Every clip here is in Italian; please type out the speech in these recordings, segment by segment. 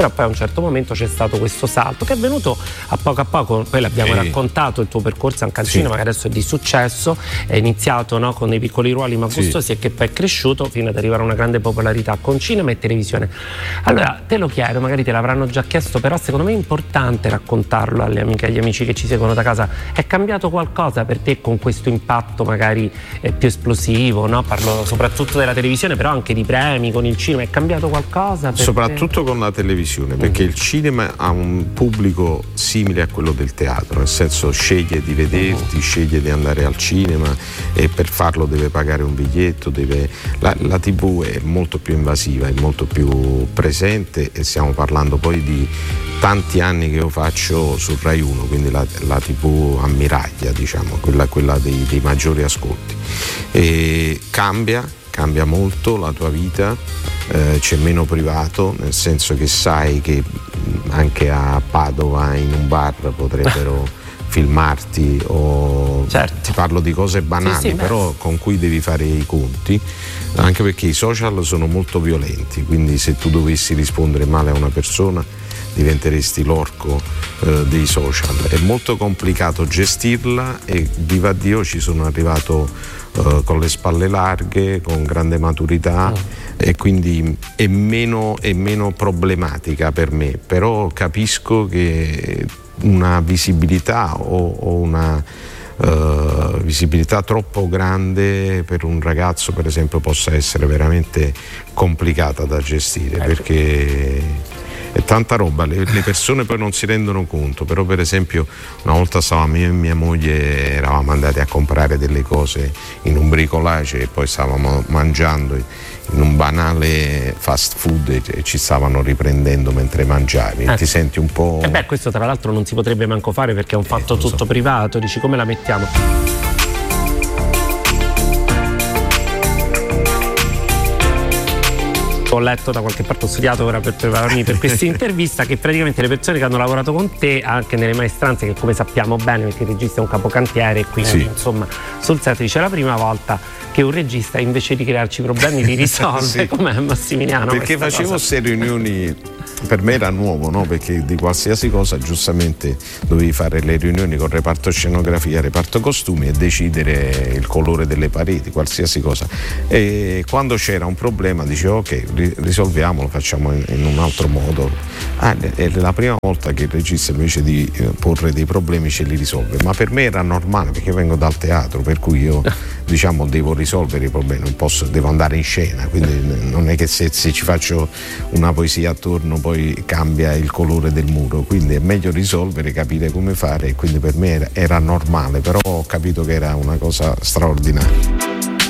Però poi a un certo momento c'è stato questo salto che è venuto a poco, poi l'abbiamo raccontato il tuo percorso anche al cinema, che adesso è di successo, è iniziato, no, con dei piccoli ruoli ma gustosi, e che poi è cresciuto fino ad arrivare a una grande popolarità con cinema e televisione. Allora te lo chiedo, magari te l'avranno già chiesto, però secondo me è importante raccontarlo alle amiche e agli amici che ci seguono da casa. È cambiato qualcosa per te con questo impatto magari più esplosivo, no? Parlo soprattutto della televisione, però anche di premi con il cinema. È cambiato qualcosa per soprattutto con la televisione, perché il cinema ha un pubblico simile a quello del teatro, nel senso sceglie di vederti, sceglie di andare al cinema, e per farlo deve pagare un biglietto, la TV è molto più invasiva, è molto più presente, e stiamo parlando poi di tanti anni che io faccio su Rai 1, quindi la TV ammiraglia, diciamo, quella dei maggiori ascolti. E cambia molto la tua vita, c'è meno privato, nel senso che sai che anche a Padova in un bar potrebbero filmarti, o ti parlo di cose banali, però con cui devi fare i conti, anche perché i social sono molto violenti, quindi se tu dovessi rispondere male a una persona diventeresti l'orco dei social. È molto complicato gestirla, e viva Dio ci sono arrivato con le spalle larghe, con grande maturità, e quindi è meno problematica per me, però capisco che una visibilità o una visibilità troppo grande per un ragazzo, per esempio, possa essere veramente complicata da gestire, perché è tanta roba, le persone poi non si rendono conto. Però per esempio una volta stavamo io e mia moglie, eravamo andati a comprare delle cose in un bricolage e poi stavamo mangiando in un banale fast food e ci stavano riprendendo mentre mangiavi, ti senti un po'... questo tra l'altro non si potrebbe manco fare, perché è un fatto tutto privato, dici come la mettiamo? Ho letto da qualche parte, ho studiato ora per prepararmi per questa intervista, che praticamente le persone che hanno lavorato con te anche nelle maestranze, che come sappiamo bene perché il regista è un capocantiere, e quindi insomma sul set dice la prima volta che un regista invece di crearci problemi li risolve. Com'è, Massimiliano? Perché facevo queste riunioni, per me era nuovo, no? Perché di qualsiasi cosa giustamente dovevi fare le riunioni con reparto scenografia, reparto costumi, e decidere il colore delle pareti, qualsiasi cosa. E quando c'era un problema dicevo ok, risolviamolo, facciamo in un altro modo. È la prima volta che il regista invece di porre dei problemi ce li risolve, ma per me era normale, perché vengo dal teatro, per cui io diciamo devo risolvere i problemi, non posso, devo andare in scena, quindi non è che se ci faccio una poesia attorno poi cambia il colore del muro, quindi è meglio risolvere, capire come fare, e quindi per me era normale, però ho capito che era una cosa straordinaria.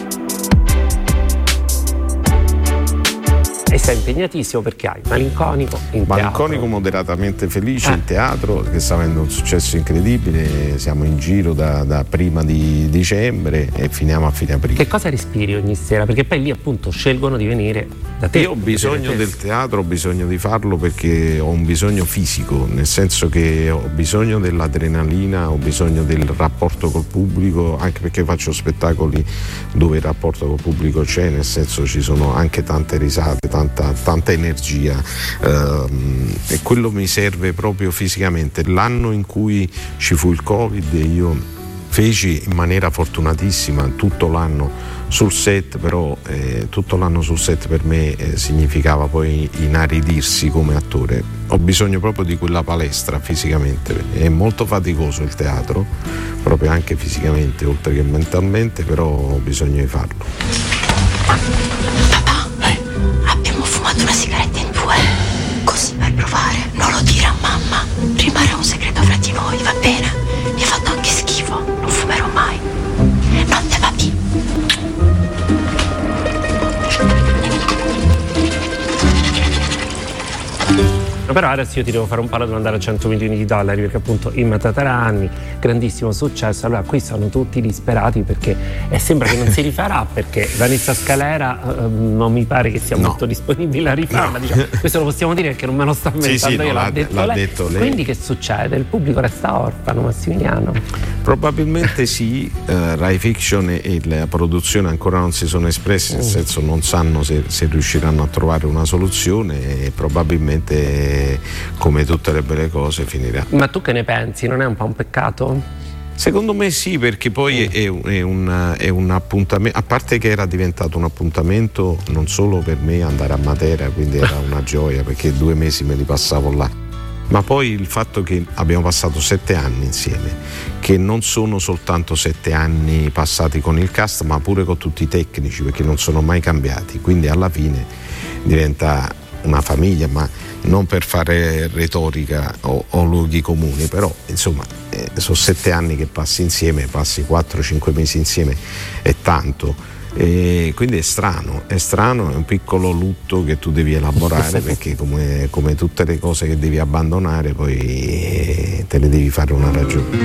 E sei impegnatissimo perché hai Malinconico in Malinconico teatro. Moderatamente felice in teatro, che sta avendo un successo incredibile. Siamo in giro da prima di dicembre e finiamo a fine aprile. Che cosa respiri ogni sera? Perché poi lì appunto scelgono di venire da te. Io ho bisogno del teatro, ho bisogno di farlo perché ho un bisogno fisico, nel senso che ho bisogno dell'adrenalina, ho bisogno del rapporto col pubblico, anche perché faccio spettacoli dove il rapporto col pubblico c'è, nel senso ci sono anche tante risate, tanta energia, e quello mi serve proprio fisicamente. L'anno in cui ci fu il Covid io feci in maniera fortunatissima tutto l'anno sul set, però tutto l'anno sul set per me significava poi inaridirsi come attore. Ho bisogno proprio di quella palestra fisicamente, è molto faticoso il teatro, proprio anche fisicamente oltre che mentalmente, però ho bisogno di farlo. Una sigaretta in due, così per provare. Non lo dire a mamma, rimarrà un segreto fra di noi, va bene? Mi ha fatto anche schifo, non fumerò mai. Non te va più. Però adesso io ti devo fare un palo, devo andare a $100 milioni, perché appunto in Matatarani, grandissimo successo. Allora qui sono tutti disperati perché sembra che non si rifarà, perché Vanessa Scalera non mi pare che sia molto disponibile a rifarla, diciamo. Questo lo possiamo dire perché non me lo sta inventando io, l'ha detto lei. Quindi che succede? Il pubblico resta orfano, Massimiliano? Probabilmente sì. Rai Fiction e la produzione ancora non si sono espressi, nel senso non sanno se riusciranno a trovare una soluzione, e probabilmente come tutte le belle cose finirà. Ma tu che ne pensi? Non è un po' un peccato? Secondo me sì, perché poi è un appuntamento, a parte che era diventato un appuntamento non solo per me andare a Matera, quindi era una gioia perché 2 mesi me li passavo là, ma poi il fatto che abbiamo passato 7 anni insieme, che non sono soltanto 7 anni passati con il cast, ma pure con tutti i tecnici, perché non sono mai cambiati, quindi alla fine diventa una famiglia, ma non per fare retorica o luoghi comuni, però insomma sono 7 anni che passi insieme, passi 4-5 mesi insieme, è tanto, e quindi è strano, è un piccolo lutto che tu devi elaborare perché come tutte le cose che devi abbandonare poi te ne devi fare una ragione.